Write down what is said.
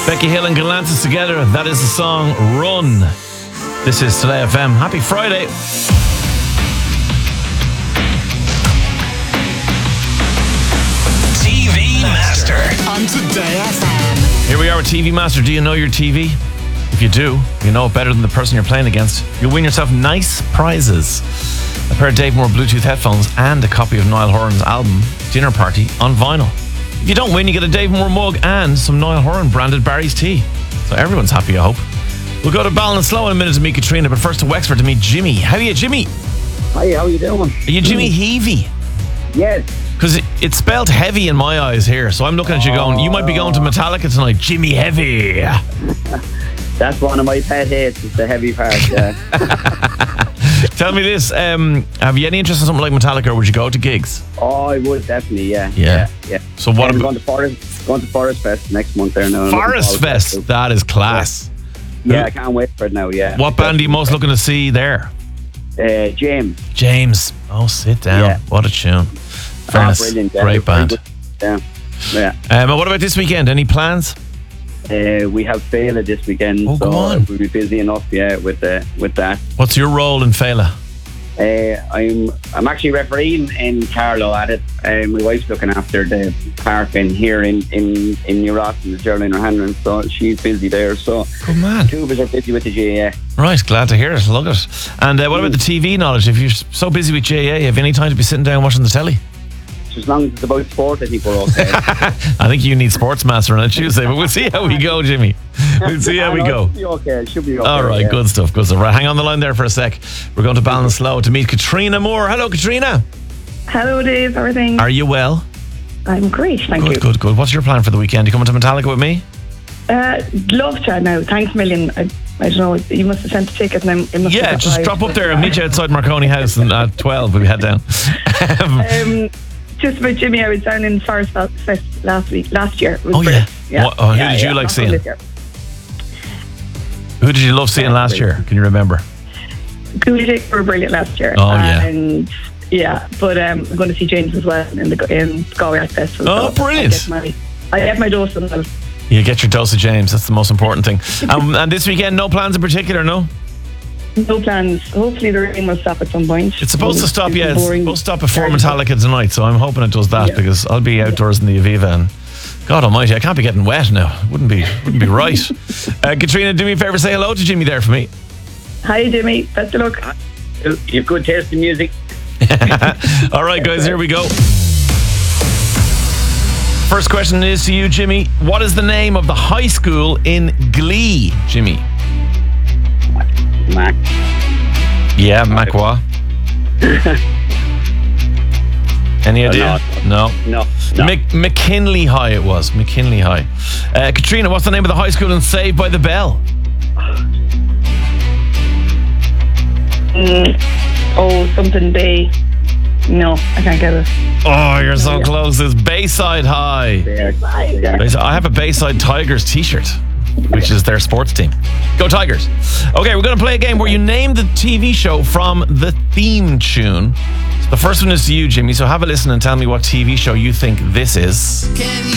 Becky Hill and Galantis together. That is the song Run. This is Today FM. Happy Friday. TV Master on Today FM. Here we are with TV Master. Do you know your TV? If you do, you know it better than the person you're playing against. You'll win yourself nice prizes. A pair of Dave Moore Bluetooth headphones and a copy of Niall Horan's album, Dinner Party, on vinyl. If you don't win, you get a Dave Moore mug and some Niall Horan branded Barry's tea. So everyone's happy, I hope. We'll go to Ballinasloe in a minute to meet Katrina, but first to Wexford to meet Jimmy. How are you, Jimmy? Hi, how you doing? Are you Jimmy Heavy? Yes. Because it's spelled heavy in my eyes here, so I'm looking at you going, you might be going to Metallica tonight, Jimmy Heavy. That's one of my pet hates, is the heavy part, yeah. Tell me this, have you any interest in something like Metallica, or would you go to gigs? Oh, I would, definitely, yeah. Yeah. So what I'm about going to Forest Fest next month there now. Forest Fest? That is class. Yeah, I can't wait for it now, yeah. What band are you most looking to see there? James. James. Oh, sit down. Yeah. What a tune. Fairness. Brilliant. Yeah. Great band. Yeah. What about this weekend? Any plans? We have Fela this weekend, Oh, so go on. we'll be busy enough, yeah, with that. What's your role in Fela? I'm actually refereeing in Carlow at it. My wife's looking after the park in here in New Ross and the Geraldine O'Hanlon, so she's busy there. So Good man. two of us are busy with the GAA. Right, glad to hear it. Love it. And what about the TV knowledge? If you're so busy with GAA, have you any time to be sitting down watching the telly? As long as it's about sport, I think we're okay. I think you need Sportsmaster on a Tuesday, but we'll see how we go, Jimmy. We'll see how we go. It should be okay. It should be okay. All right, yeah. good stuff. Right, hang on the line there for a sec. We're going to Ballinasloe to meet Katrina Moore. Hello, Katrina. Hello, Dave. How are things? Are you well? I'm great, thank you. Good. What's your plan for the weekend? You coming to Metallica with me? Love to now. Thanks a million. I don't know. You must have sent a ticket, and I must. Yeah, have just drop up there and meet you outside Marconi House and at 12 when we head down. Just about Jimmy, I was down in Forest Fest last year. It was Oh, great. yeah. Who did you like Not seeing? this year. Who did you love seeing last year? Can you remember? Cooley Dick were brilliant last year. Oh, yeah. And yeah, but I'm going to see James as well in Galway Art Festival. Oh, so brilliant. I get my dose of them. You get your dose of James. That's the most important thing. And this weekend, no plans in particular, no? No plans. Hopefully the rain will stop at some point. It's supposed to stop, yeah. It's boring. supposed to stop before Metallica tonight, so I'm hoping it does that because I'll be outdoors in the Aviva and God almighty, I can't be getting wet now. Wouldn't be right. Katrina, do me a favour, say hello to Jimmy there for me. Hi, Jimmy. Best of luck. You've good taste in music. All right, guys, here we go. First question is to you, Jimmy. What is the name of the high school in Glee, Jimmy? Mac. Yeah, Macwa. Any idea? No. McKinley High it was. McKinley High. Katrina, what's the name of the high school in Saved by the Bell? Something Bay. No, I can't get it. Oh, you're so close. It's Bayside High. I have a Bayside Tigers t-shirt, which is their sports team. Go Tigers. Okay, we're going to play a game where you name the TV show from the theme tune. The first one is to you, Jimmy, so have a listen and tell me what TV show you think this is. Can